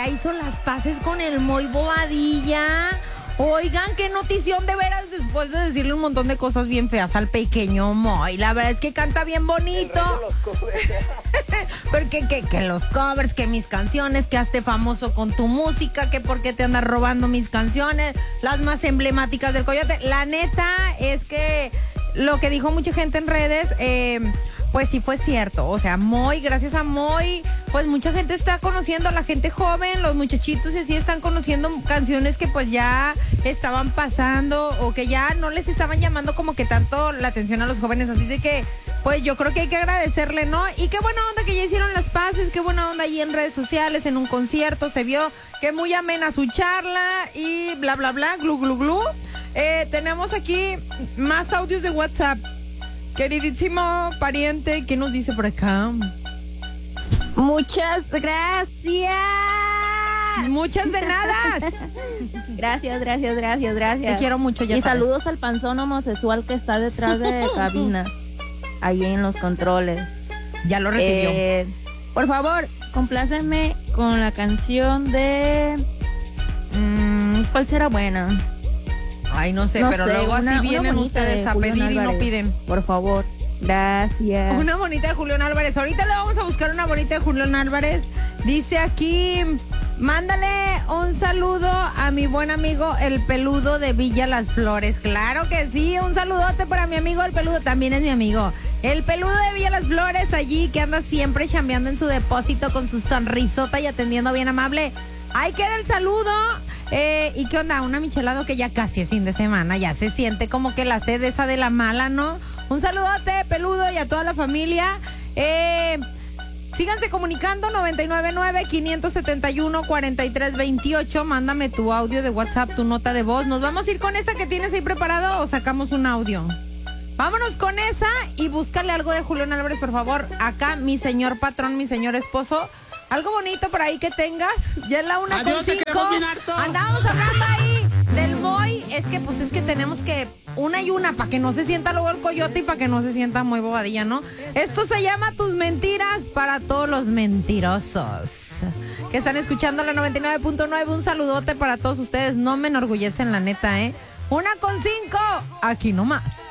ya hizo las paces con el Moy Bobadilla. Oigan, qué notición de veras, después de decirle un montón de cosas bien feas al pequeño Moy. La verdad es que canta bien bonito. Porque que los covers, que mis canciones, que hazte famoso con tu música, que por qué te andas robando mis canciones, las más emblemáticas del Coyote. La neta es que lo que dijo mucha gente en redes, pues sí fue cierto. O sea, Moy, gracias a Moy, pues mucha gente está conociendo, la gente joven, los muchachitos y así están conociendo canciones que pues ya estaban pasando o que ya no les estaban llamando como que tanto la atención a los jóvenes. Así de que, pues yo creo que hay que agradecerle, ¿no? Y qué buena onda que ya hicieron las paces, qué buena onda ahí en redes sociales, en un concierto, se vio que muy amena su charla y bla, bla, bla, glu, glu, glu. Tenemos aquí más audios de WhatsApp. Queridísimo pariente, ¿qué nos dice por acá? Muchas gracias. Muchas de nada. Gracias. Te quiero mucho, ya y sabes. saludos al panzón homosexual que está detrás de cabina, ahí en los controles. Ya lo recibió. Por favor, complácenme con la canción de... ¿cuál será buena? Ay, no sé, pero luego así vienen ustedes a pedir y no piden. Por favor, gracias. Una bonita de Julián Álvarez. Ahorita le vamos a buscar una bonita de Julián Álvarez. Dice aquí, mándale un saludo a mi buen amigo El Peludo de Villa Las Flores. Claro que sí, un saludote para mi amigo El Peludo, también es mi amigo. El Peludo de Villa Las Flores, allí que anda siempre chambeando en su depósito con su sonrisota y atendiendo bien amable. Ahí queda el saludo. ¿Y qué onda? Una michelada que ya casi es fin de semana, ya se siente como que la sed esa de la mala, ¿no? Un saludote, Peludo, y a toda la familia. Síganse comunicando, 999-571-4328. Mándame tu audio de WhatsApp, tu nota de voz. ¿Nos vamos a ir con esa que tienes ahí preparado o sacamos un audio? Vámonos con esa y búscale algo de Julián Álvarez, por favor. Acá, mi señor patrón, mi señor esposo. Algo bonito por ahí que tengas. Ya es la 1:05. Andábamos hablando ahí del Moy. Es que tenemos que una y una para que no se sienta luego el coyote y para que no se sienta muy bobadilla, ¿no? Esto se llama Tus Mentiras para todos los mentirosos que están escuchando la 99.9. Un saludote para todos ustedes. No me enorgullecen, la neta, 1:05. Aquí nomás.